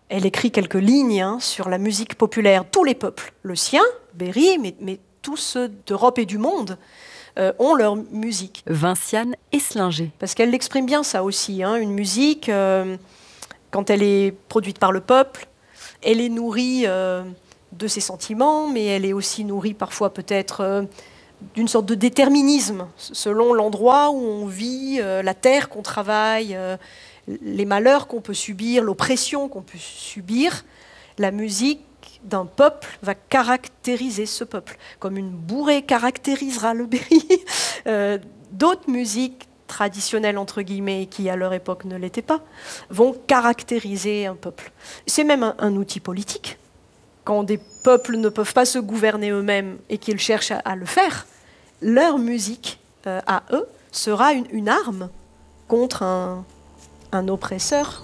Elle écrit quelques lignes sur la musique populaire. Tous les peuples, le sien, Berry, mais tous ceux d'Europe et du monde, ont leur musique. Vinciane Esslinger. Parce qu'elle l'exprime bien ça aussi. Une musique, quand elle est produite par le peuple, elle est nourrie de ses sentiments, mais elle est aussi nourrie parfois peut-être d'une sorte de déterminisme, selon l'endroit où on vit, la terre qu'on travaille, les malheurs qu'on peut subir, l'oppression qu'on peut subir. La musique d'un peuple va caractériser ce peuple, comme une bourrée caractérisera le Berry. D'autres musiques traditionnelles, entre guillemets, qui à leur époque ne l'étaient pas, vont caractériser un peuple. C'est même un outil politique. Quand des peuples ne peuvent pas se gouverner eux-mêmes et qu'ils cherchent à le faire, leur musique, à eux, sera une arme contre un oppresseur.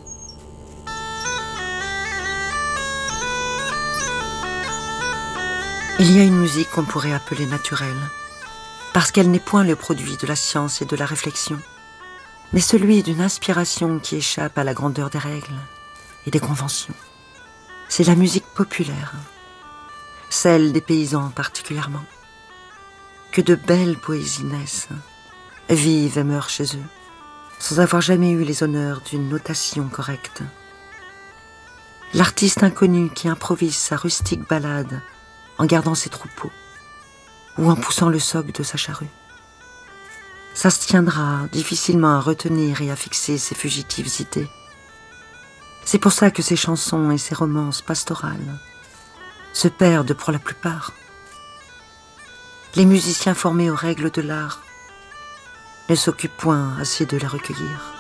Il y a une musique qu'on pourrait appeler naturelle, parce qu'elle n'est point le produit de la science et de la réflexion, mais celui d'une inspiration qui échappe à la grandeur des règles et des conventions. C'est la musique populaire, celle des paysans particulièrement. Que de belles poésies naissent, vivent et meurent chez eux, sans avoir jamais eu les honneurs d'une notation correcte. L'artiste inconnu qui improvise sa rustique ballade en gardant ses troupeaux ou en poussant le soc de sa charrue. Ça se tiendra difficilement à retenir et à fixer ses fugitives idées. C'est pour ça que ces chansons et ces romances pastorales se perdent pour la plupart. Les musiciens formés aux règles de l'art ne s'occupent point assez de les recueillir.